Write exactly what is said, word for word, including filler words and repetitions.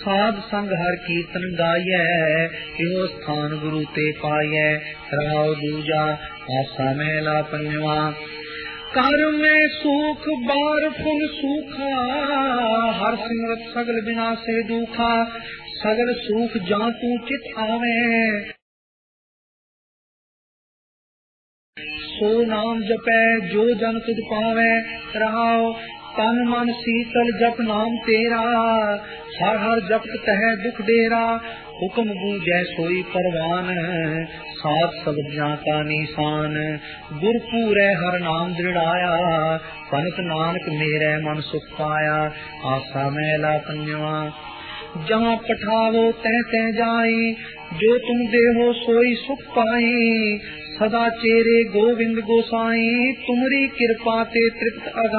साध संग हर कीर्तन गाइए, यो स्थान गुरु ते पाइए। राव दूजा आसा मेला पंजवा, कर में सुख बार फुन सूखा, हर सिमरत सगल बिना से दुखा। सगल सुख जा तू चित आवे, सो नाम जपै जो जन तुझ पावे। रहाओ तन मन शीतल जप नाम तेरा, हर हर जपत तह दुख डेरा। हुक्म गूंजै सोई परवान, साथ शब्द जा का निशान। गुर पूरै हर नाम दृढ़ाया, पनत नानक मेरे मन सुख पाया। आसा मेला पंजवा, जहाँ पठावो तह तह जाई, जो तुम देहो सोई सुख पाई। सदा चेरे गोविंद गोसाई, तुमरी कृपा ते तृप्त अगा।